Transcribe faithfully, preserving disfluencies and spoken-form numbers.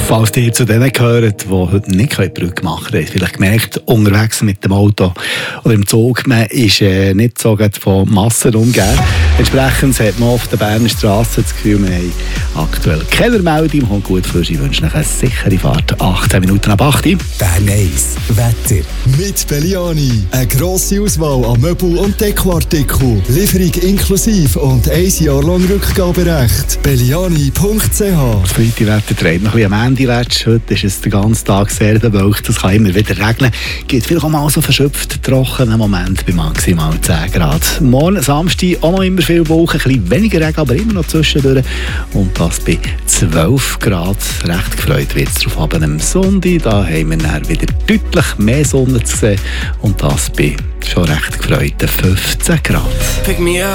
Falls ihr zu denen gehört, die heute nicht die Brücke machen können, vielleicht gemerkt, unterwegs mit dem Auto oder im Zug, man ist äh, nicht so von Massen umgeben. Entsprechend hat man auf der Berner Straße das Gefühl, wir haben aktuell keine Meldung. Kommt gut für Sie, wünschen euch eine sichere Fahrt. achtzehn Minuten ab acht Uhr. Bern eins Wetter. Mit Belliani. Eine grosse Auswahl an Möbel- und Dekoartikeln. Lieferung inklusive und ein Jahr lang Rückgaberecht. Belliani punkt c h. Das Freitagwetter dreht noch ein bisschen am Ende. Heute ist es den ganzen Tag sehr bewölkt. Es kann immer wieder regnen. Es gibt vielleicht auch mal so verschöpft trockenen Moment bei maximal zehn Grad. Morgen Samstag auch noch immer viel Wolken, ein bisschen weniger Regen, aber immer noch zwischendurch. Und das bei zwölf Grad. Recht gefreut wird es darauf ab. Am Sonntag da haben wir dann wieder deutlich mehr Sonne zu sehen. Und das bei schon recht gefreuten fünfzehn Grad.